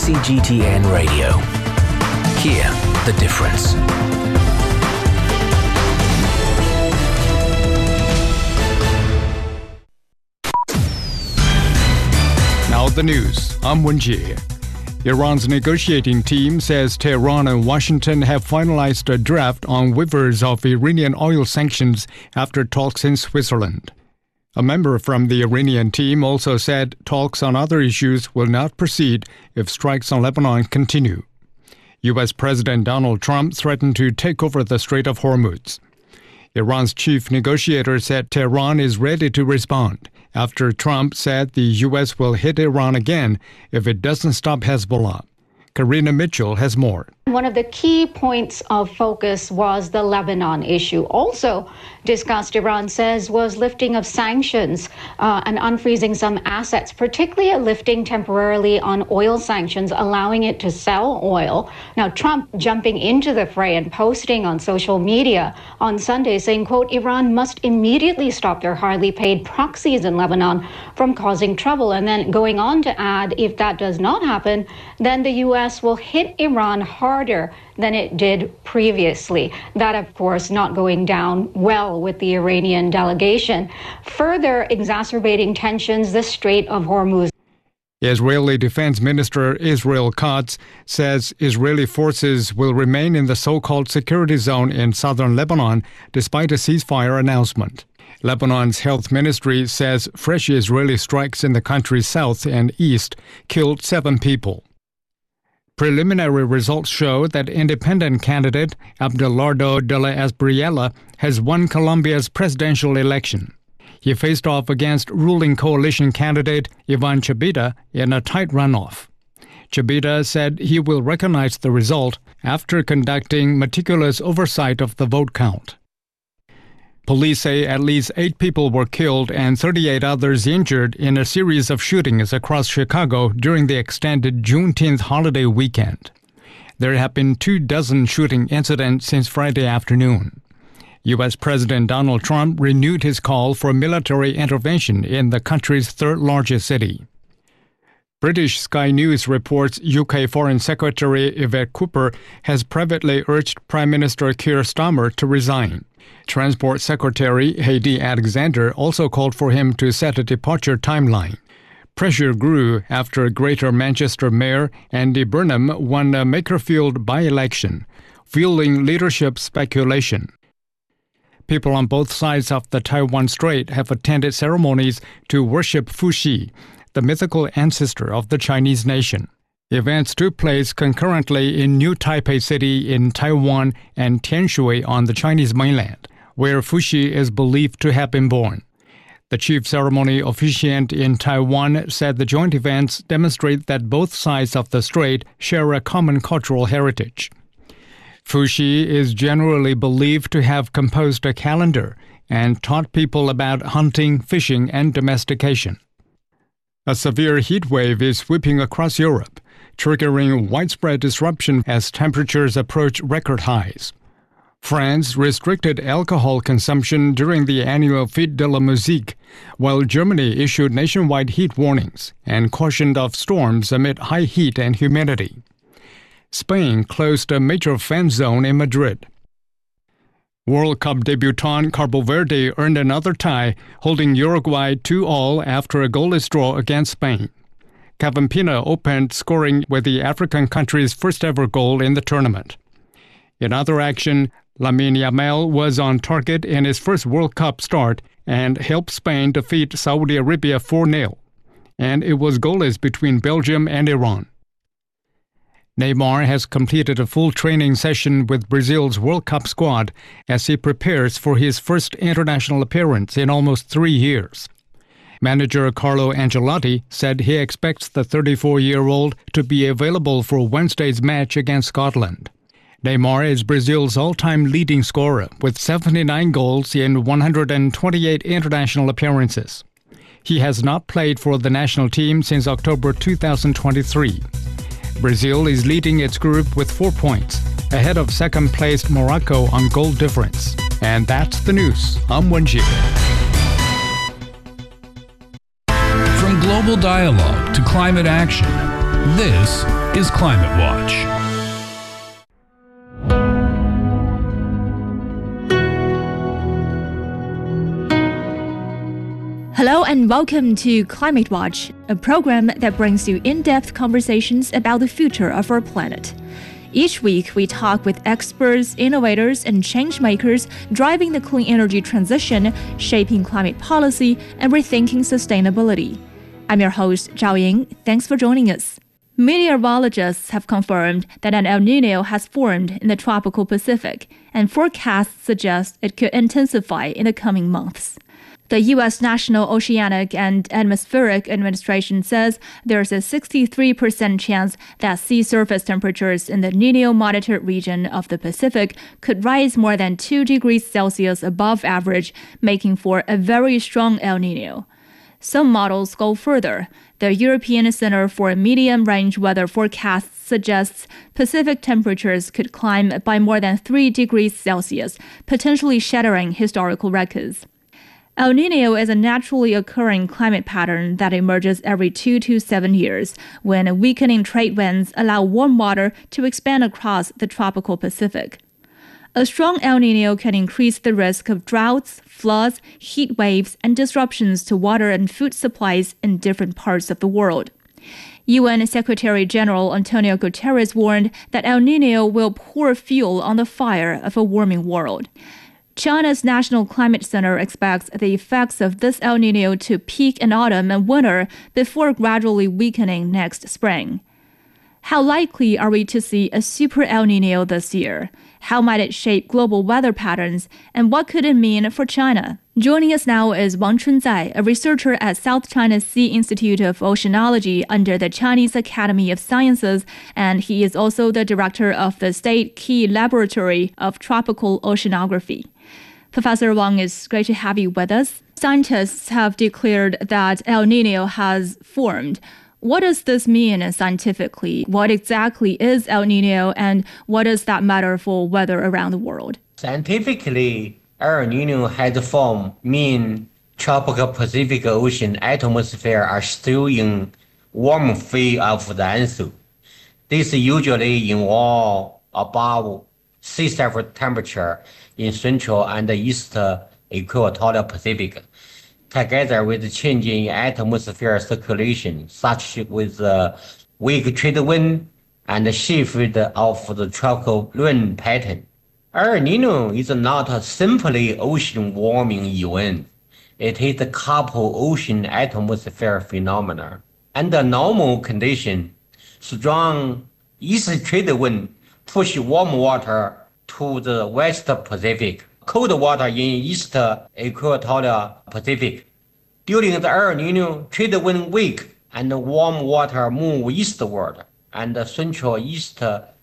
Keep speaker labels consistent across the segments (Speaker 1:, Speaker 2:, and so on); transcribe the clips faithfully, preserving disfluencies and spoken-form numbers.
Speaker 1: C G T N Radio. Hear the difference.
Speaker 2: Now the news. I'm Wenjie. Iran's negotiating team says Tehran and Washington have finalized a draft on waivers of Iranian oil sanctions after talks in Switzerland. A member from the Iranian team also said talks on other issues will not proceed if strikes on Lebanon continue. U S President Donald Trump threatened to take over the Strait of Hormuz. Iran's chief negotiator said Tehran is ready to respond after Trump said the U S will hit Iran again if it doesn't stop Hezbollah. Karina Mitchell has more.
Speaker 3: One of the key points of focus was the Lebanon issue. Also discussed, Iran says, was lifting of sanctions uh, and unfreezing some assets, particularly a lifting temporarily on oil sanctions, allowing it to sell oil. Now, Trump jumping into the fray and posting on social media on Sunday saying, quote, Iran must immediately stop their highly paid proxies in Lebanon from causing trouble. And then going on to add, if that does not happen, then the U S will hit Iran hard harder than it did previously. That, of course, not going down well with the Iranian delegation, further exacerbating tensions the Strait of Hormuz.
Speaker 2: Israeli Defense Minister Israel Katz says Israeli forces will remain in the so-called security zone in southern Lebanon despite a ceasefire announcement. Lebanon's health ministry says fresh Israeli strikes in the country's south and east killed seven people. Preliminary results show that independent candidate Abelardo de la Espriella has won Colombia's presidential election. He faced off against ruling coalition candidate Ivan Chebita in a tight runoff. Chebita said he will recognize the result after conducting meticulous oversight of the vote count. Police say at least eight people were killed and thirty-eight others injured in a series of shootings across Chicago during the extended Juneteenth holiday weekend. There have been two dozen shooting incidents since Friday afternoon. U S President Donald Trump renewed his call for military intervention in the country's third-largest city. British Sky News reports U K Foreign Secretary Yvette Cooper has privately urged Prime Minister Keir Starmer to resign. Transport Secretary Heidi Alexander also called for him to set a departure timeline. Pressure grew after Greater Manchester Mayor Andy Burnham won a Makerfield by-election, fueling leadership speculation. People on both sides of the Taiwan Strait have attended ceremonies to worship Fuxi, the mythical ancestor of the Chinese nation. Events took place concurrently in New Taipei City in Taiwan and Tianshui on the Chinese mainland, where Fuxi is believed to have been born. The chief ceremony officiant in Taiwan said the joint events demonstrate that both sides of the strait share a common cultural heritage. Fuxi is generally believed to have composed a calendar and taught people about hunting, fishing, and domestication. A severe heat wave is sweeping across Europe, triggering widespread disruption as temperatures approach record highs. France restricted alcohol consumption during the annual Fête de la Musique, while Germany issued nationwide heat warnings and cautioned of storms amid high heat and humidity. Spain closed a major fan zone in Madrid. World Cup debutant Cabo Verde earned another tie, holding Uruguay two all after a goalless draw against Spain. Kevin Pina opened scoring with the African country's first-ever goal in the tournament. In other action, Lamine Yamal was on target in his first World Cup start and helped Spain defeat Saudi Arabia four nil. And it was goalless between Belgium and Iran. Neymar has completed a full training session with Brazil's World Cup squad as he prepares for his first international appearance in almost three years. Manager Carlo Ancelotti said he expects the thirty-four-year-old to be available for Wednesday's match against Scotland. Neymar is Brazil's all-time leading scorer with seventy-nine goals in one hundred twenty-eight international appearances. He has not played for the national team since October two thousand twenty-three. Brazil is leading its group with four points, ahead of second-placed Morocco on goal difference. And that's the news. I'm Wenjie.
Speaker 4: From global dialogue to climate action, this
Speaker 1: is Climate Watch.
Speaker 4: Hello and welcome to Climate Watch, a program that brings you in-depth conversations about the future of our planet. Each week, we talk with experts, innovators, and change-makers driving the clean energy transition, shaping climate policy, and rethinking sustainability. I'm your host, Zhao Ying. Thanks for joining us. Meteorologists have confirmed that an El Niño has formed in the tropical Pacific, and forecasts suggest it could intensify in the coming months. The U S National Oceanic and Atmospheric Administration says there's a sixty-three percent chance that sea surface temperatures in the Niño-monitored region of the Pacific could rise more than two degrees Celsius above average, making for a very strong El Niño. Some models go further. The European Center for Medium-Range Weather Forecasts suggests Pacific temperatures could climb by more than three degrees Celsius, potentially shattering historical records. El Niño is a naturally occurring climate pattern that emerges every two to seven years when weakening trade winds allow warm water to expand across the tropical Pacific. A strong El Niño can increase the risk of droughts, floods, heat waves, and disruptions to water and food supplies in different parts of the world. U N Secretary-General Antonio Guterres warned that El Niño will pour fuel on the fire of a warming world. China's National Climate Center expects the effects of this El Niño to peak in autumn and winter before gradually weakening next spring. How likely are we to see a super El Niño this year? How might it shape global weather patterns? And what could it mean for China? Joining us now is Wang Chunzai, a researcher at South China Sea Institute of Oceanology under the Chinese Academy of Sciences, and he is also the director of the State Key Laboratory of Tropical Oceanography. Professor Wang, it's great to have you with us. Scientists have declared that El Niño has formed. What does this mean scientifically? What exactly is El Niño, and what does that matter for weather around the world?
Speaker 5: Scientifically, El Niño has formed mean tropical Pacific Ocean atmosphere are still in warm phase of the answer. This usually involves above sea surface temperature in central and east equatorial Pacific, together with changing atmosphere circulation, such with the weak trade wind and shift of the tropical rain pattern. El Niño is not simply ocean warming event. It is a couple ocean atmosphere phenomena. Under normal conditions, strong east trade wind push warm water to the West Pacific, cold water in East Equatorial Pacific. During the El Niño, trade wind weak and warm water move eastward, and the Central East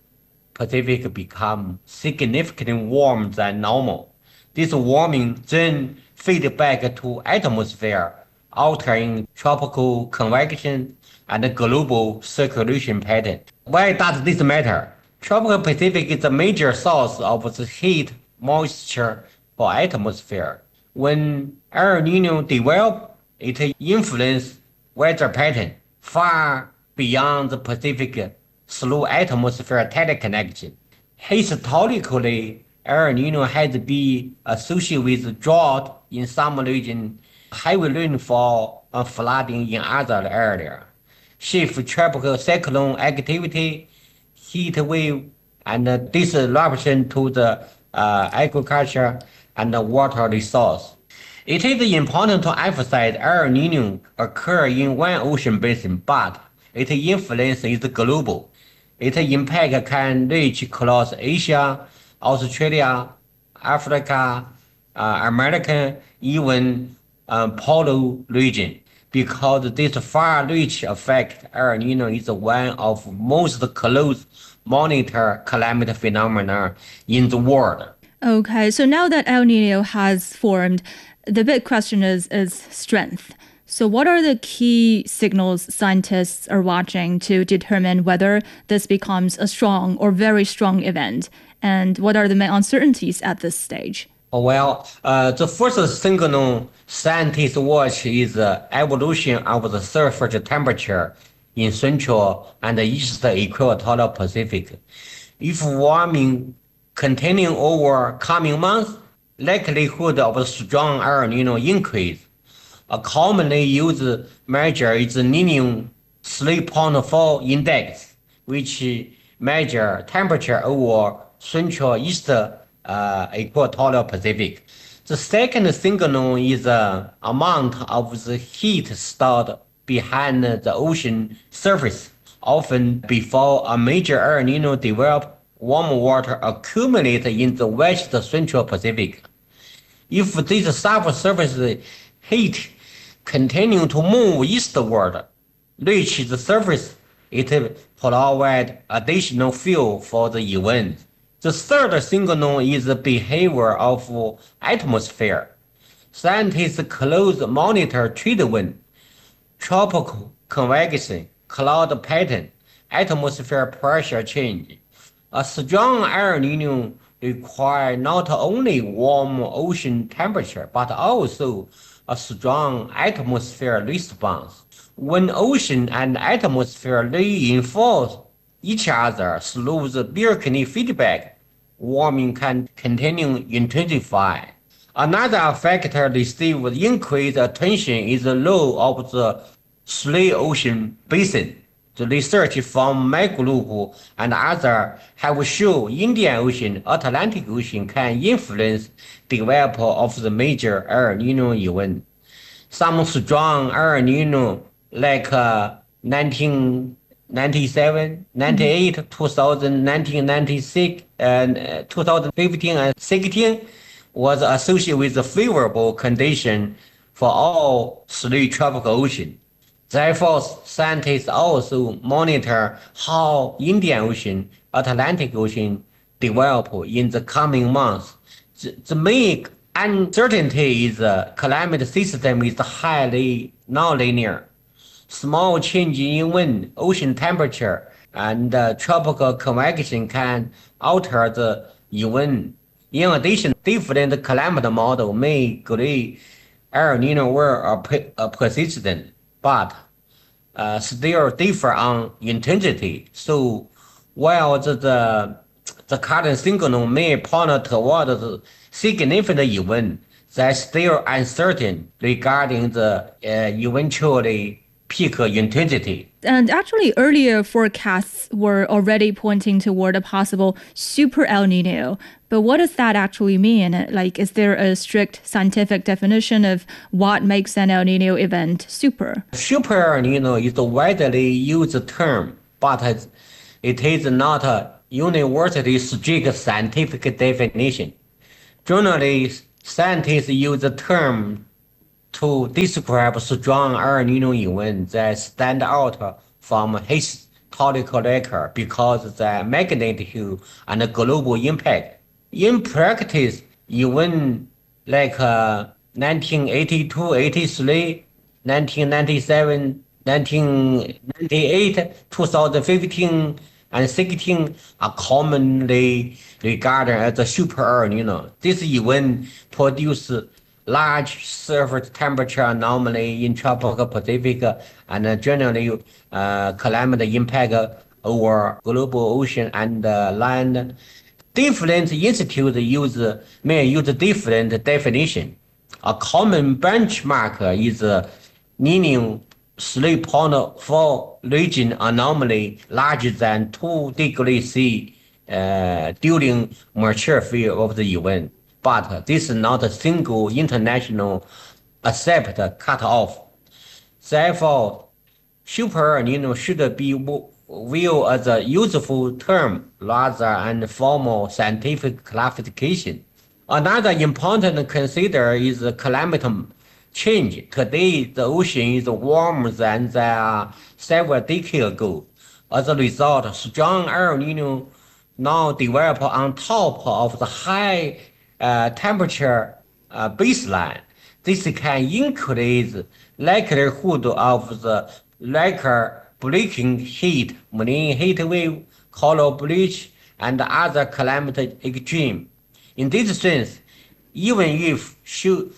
Speaker 5: Pacific become significantly warmer than normal. This warming then feeds back to atmosphere, altering tropical convection and global circulation pattern. Why does this matter? Tropical Pacific is a major source of the heat moisture for atmosphere. When El Niño develops, it influences weather pattern far beyond the Pacific through atmosphere teleconnection. Historically, El Niño has been associated with drought in some regions, heavy rainfall and flooding in other areas. Shift tropical cyclone activity, heat wave, and disruption to the uh, agriculture and the water resource. It is important to emphasize El Niño occurs in one ocean basin, but its influence is global. Its impact can reach across Asia, Australia, Africa, uh, America, even uh, Polar region. Because this far-reach effect, El Niño is one of most close monitored climate phenomena in the world.
Speaker 4: Okay, so now that El Niño has formed, the big question is, is strength. So what are the key signals scientists are watching to determine whether this becomes a strong or very strong event? And what are the main uncertainties at this stage?
Speaker 5: Well, uh, the first signal scientists watch is the evolution of the surface temperature in Central and East Equatorial Pacific. If warming continuing over coming months, likelihood of strong El Nino increase. A commonly used measure is the Nino three point four index, which measure temperature over Central East uh, Equatorial Pacific. The second signal is the amount of the heat stored behind the ocean surface. Often before a major El Nino develops, warm water accumulates in the West Central Pacific. If this subsurface heat continues to move eastward, reach the surface, it provides additional fuel for the event. The third signal is the behavior of atmosphere. Scientists closely monitor trade wind, tropical convection, cloud pattern, atmosphere pressure change. A strong El Nino requires not only warm ocean temperature, but also a strong atmosphere response. When ocean and atmosphere reinforce each other through the Birkeland feedback, warming can continue to intensify. Another factor receives increased attention is the role of the three ocean basin. The research from my group and others have shown Indian Ocean, Atlantic Ocean can influence development of the major El Nino event. Some strong El Nino like uh, nineteen ninety-seven, ninety-eight, two thousand, nineteen ninety-six, and uh, two thousand fifteen and sixteen was associated with a favorable condition for all three tropical oceans. Therefore, scientists also monitor how Indian Ocean, Atlantic Ocean develop in the coming months. The, the main uncertainty is the climate system is highly nonlinear. Small change in wind, ocean temperature, and uh, tropical convection can alter the event. In addition, different climate models may agree El Nino will uh, persistent, but uh, still differ on intensity. So while the, the, the current signal may point toward the significant event, there's still uncertain regarding the uh, eventually peak intensity.
Speaker 4: And actually, earlier forecasts were already pointing toward a possible super El Nino. But what does that actually mean? Like, is there a strict scientific definition of what makes an El Nino event super?
Speaker 5: Super El Nino is a widely used term, but it is not a universally strict scientific definition. Generally, scientists use the term to describe strong El Nino events that stand out from historical record because of their magnitude and global impact. In practice, events like uh, nineteen eighty-two eighty-three, nineteen ninety-seven, nineteen ninety-eight, two thousand fifteen, and sixteen are commonly regarded as a super El Nino. This event produces large surface temperature anomaly in tropical Pacific and generally uh, climate impact over global ocean and uh, land. Different institutes use may use different definition. A common benchmark is uh, Nino three point four region anomaly larger than two degrees C uh, during mature phase of the event. But this is not a single international accepted cutoff. Therefore, super El Nino should be viewed as a useful term rather than formal scientific classification. Another important consider is the climate change. Today, the ocean is warmer than there several decades ago. As a result, strong El Nino now develop on top of the high Uh, temperature uh, baseline. This can increase likelihood of the record-breaking heat, marine heat wave, coral bleach, and other climate extreme. In this sense, even if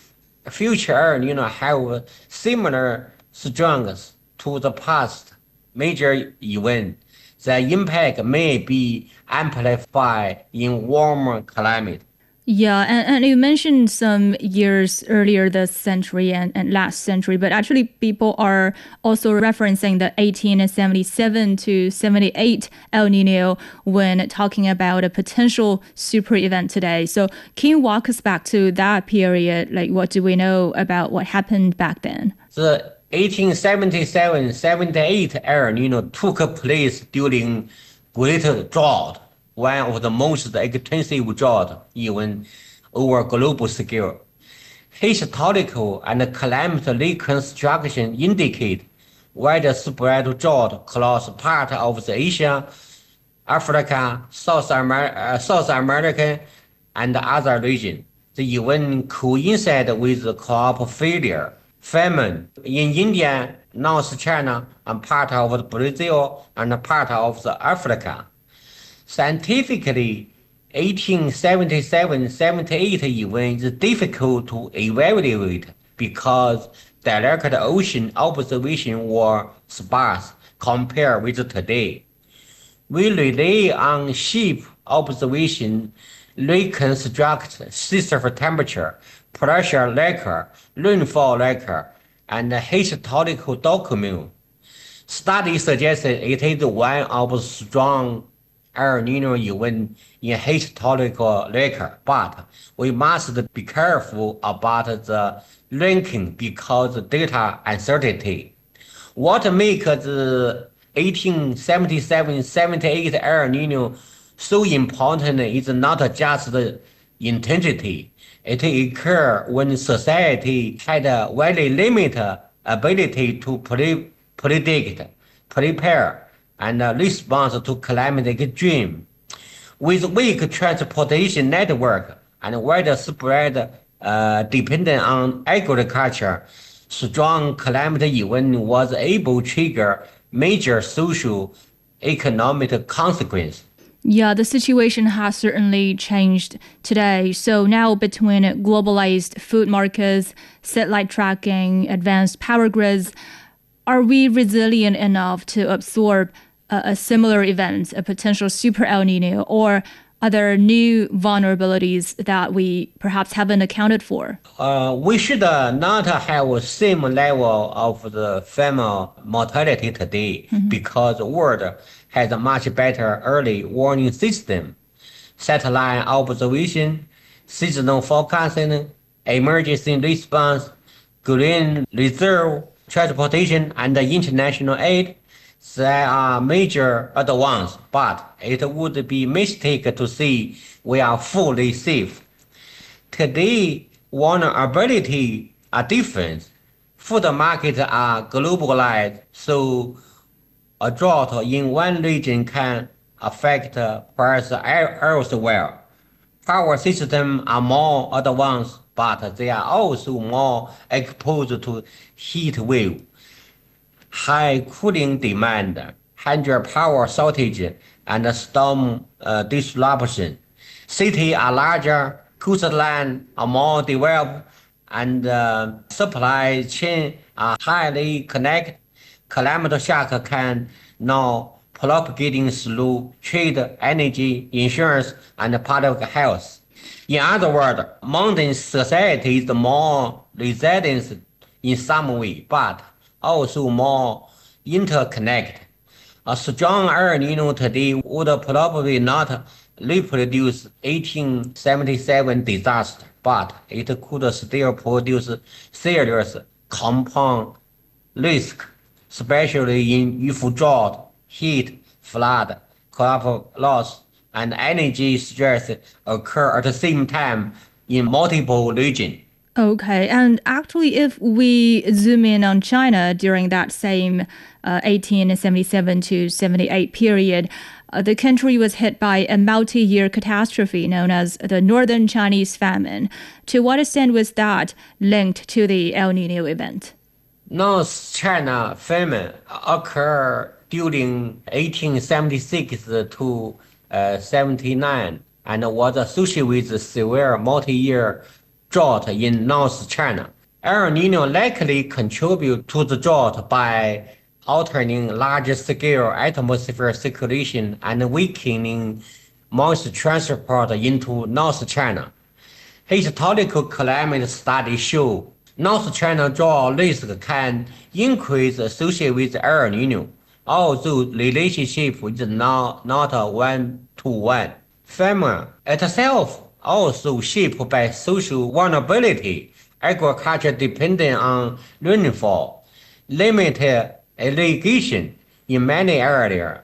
Speaker 5: future El Nino have similar strengths to the past, major event. The impact may be amplified in warmer climate.
Speaker 4: Yeah, and, and you mentioned some years earlier this century and, and last century, but actually people are also referencing the eighteen seventy-seven to seventy-eight El Nino when talking about a potential super event today. So can you walk us back to that period? Like, what do we know about what happened back then?
Speaker 5: The eighteen seventy-seven seventy-eight El Nino took place during Great Drought, one of the most extensive drought even over global scale. Historical and climate reconstruction indicate widespread drought across part of the Asia, Africa, South, Amer- uh, South America, and other regions. The event coincided with crop failure, famine in India, North China, and part of Brazil and part of the Africa. Scientifically, eighteen seventy-seven seventy-eight event is difficult to evaluate because direct ocean observation were sparse compared with today. We rely on ship observation, reconstruct surface temperature, pressure record, rainfall record, and historical document. Studies suggested it is one of strong El Nino event in historical record, but we must be careful about the ranking because of data uncertainty. What makes the eighteen seventy-seven seventy-eight El Nino so important is not just the intensity. It occurs when society had a very limited ability to pre- predict, prepare, and respond to climate extreme. With weak transportation network and widespread uh, dependence on agriculture, strong climate event was able to trigger major social economic consequences.
Speaker 4: Yeah, the situation has certainly changed today. So now between globalized food markets, satellite tracking, advanced power grids, are we resilient enough to absorb a, a similar event, a potential super El Nino, or are there new vulnerabilities that we perhaps haven't accounted for?
Speaker 5: Uh, we should uh, not have the same level of the family mortality today mm-hmm. because the world has a much better early warning system, satellite observation, seasonal forecasting, emergency response, green reserve, transportation, and international aid. There are major advances, but it would be a mistake to say we are fully safe. Today, vulnerability are different. Food markets are globalized, so a drought in one region can affect prices elsewhere. Power systems are more advanced, but they are also more exposed to heat wave, high cooling demand, hydropower shortage, and storm uh, disruption. Cities are larger, coastline are more developed, and uh, supply chain are highly connected. Climate shock can now propagating through trade, energy, insurance, and public health. In other words, mountain society is more resilient in some way, but also more interconnected. A strong El Nino today would probably not reproduce eighteen seventy-seven disaster, but it could still produce serious compound risk, especially in if drought, heat, flood, crop loss, and energy stress occur at the same time in multiple regions.
Speaker 4: Okay, and actually if we zoom in on China during that same uh, eighteen seventy-seven to seventy-eight period, uh, the country was hit by a multi-year catastrophe known as the Northern Chinese Famine. To what extent was that linked to the El Nino event?
Speaker 5: North China famine occurred during eighteen seventy-six to uh, seventy-nine and was associated with severe multi-year drought in North China. El Nino likely contributed to the drought by altering large-scale atmospheric circulation and weakening moisture transport into North China. Historical climate studies show North China drought risk can increase associated with El Nino, although the relationship is not, not a one-to-one. Famine itself also shaped by social vulnerability, agriculture dependent on rainfall, limited irrigation in many areas,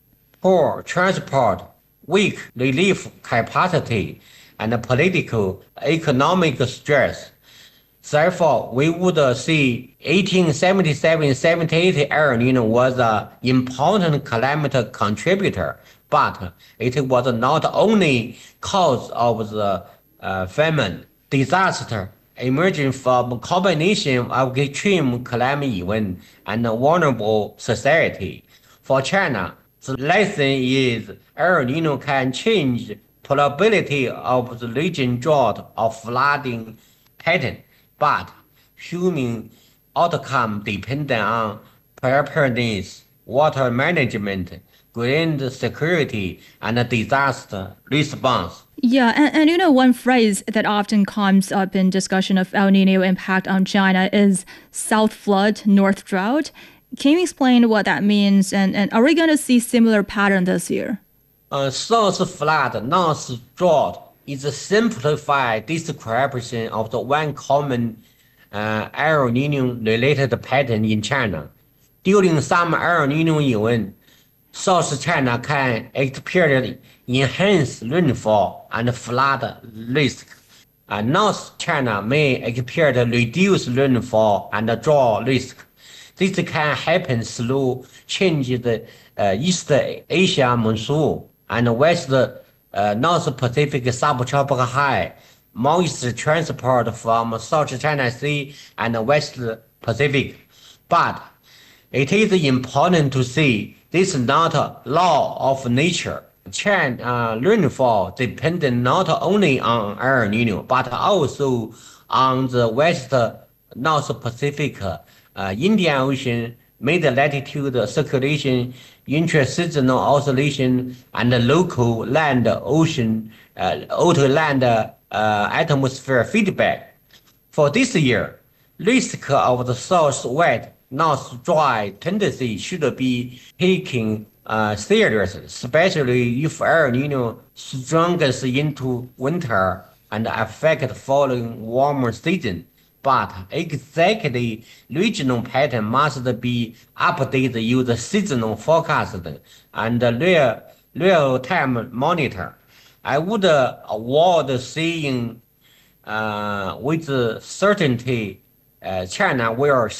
Speaker 5: poor transport, weak relief capacity, and political economic stress. Therefore, we would see eighteen seventy-seven seventy-eight El Nino was an important climate contributor, but it was not only cause of the uh, famine. Disaster emerging from a combination of extreme climate events and a vulnerable society. For China, the lesson is El Nino can change probability of the region drought or flooding pattern, but human outcome depend on preparedness, water management, grain security, and disaster response.
Speaker 4: Yeah, and, and you know, one phrase that often comes up in discussion of El Nino impact on China is South flood, North drought. Can you explain what that means, and, and are we going to see similar pattern this year?
Speaker 5: Uh, South flood, North drought is a simplified description of the one common uh, El Nino-related pattern in China. During some El Nino event, South China can experience enhanced rainfall and flood risk. Uh, North China may experience reduced rainfall and drought risk. This can happen through changes uh, East Asia monsoon and West uh, North Pacific subtropical high moisture transport from South China Sea and West Pacific. But it is important to see this is not a law of nature. China uh, rainfall depends not only on El Nino, but also on the West North Pacific, uh, Indian Ocean, mid-latitude circulation, intra-seasonal oscillation, and local land ocean, uh, outer land uh, atmosphere feedback. For this year, risk of the southwest north dry tendency should be taken uh, seriously, especially if El Nino strengthens into winter and affect following warmer season. But exactly regional pattern must be updated using seasonal forecast and real, real-time monitor. I would uh, avoid saying uh, with certainty uh, China will